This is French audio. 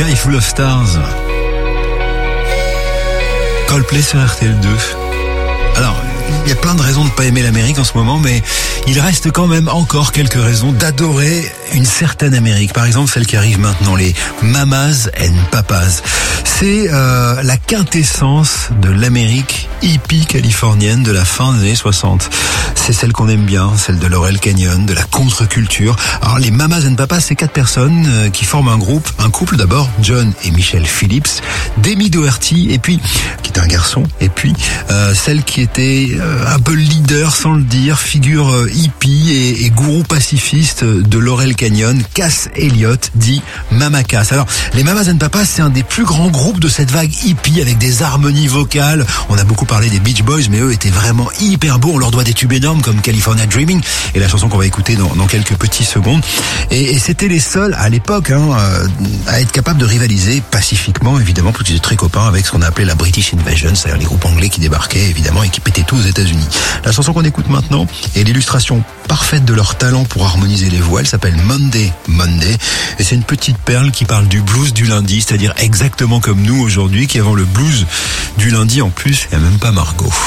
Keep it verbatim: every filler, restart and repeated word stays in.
Sky Full of Stars. Coldplay sur R T L deux. Alors, il y a plein de raisons de pas aimer l'Amérique en ce moment, mais il reste quand même encore quelques raisons d'adorer une certaine Amérique. Par exemple, celle qui arrive maintenant, les Mamas and Papas. C'est euh, la quintessence de l'Amérique hippie californienne de la fin des années soixante. C'est celle qu'on aime bien, celle de Laurel Canyon, de la contre-culture. Alors, les Mamas and Papas, c'est quatre personnes euh, qui forment un groupe, un couple d'abord, John et Michelle Phillips, Demi Doherty, et puis, qui est un garçon, et puis, euh, celle qui était euh, un peu leader, sans le dire, figure euh, hippie et, et gourou pacifiste de Laurel Canyon, Cass Elliot, dit Mama Cass. Alors, les Mamas and Papas, c'est un des plus grands groupes de cette vague hippie avec des harmonies vocales. On a beaucoup parlé des Beach Boys, mais eux étaient vraiment hyper beaux. On leur doit des tubes énormes comme California Dreaming et la chanson qu'on va écouter dans, dans quelques petites secondes. Et, et c'était les seuls à l'époque hein, à être capables de rivaliser pacifiquement, évidemment, parce qu'ils étaient très copains avec ce qu'on a appelé la British Invasion, c'est-à-dire les groupes anglais qui débarquaient évidemment et qui pétaient tout aux États-Unis. La chanson qu'on écoute maintenant est l'illustration parfaite de leur talent pour harmoniser les voix. Elle s'appelle Monday Monday et c'est une petite perle qui parle du blues du lundi, c'est-à-dire exactement comme nous aujourd'hui qui avons le blues du lundi. En plus, il n'y a même pas Margot.